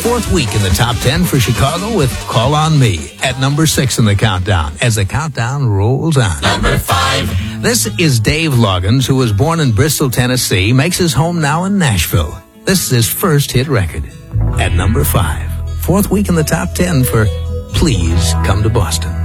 fourth week in the top 10 for Chicago with Call on Me at number 6 in the countdown as the countdown rolls on. Number 5. This is Dave Loggins, who was born in Bristol, Tennessee, makes his home now in Nashville. This is his first hit record at number 5. Fourth week in the top 10 for Please Come to Boston.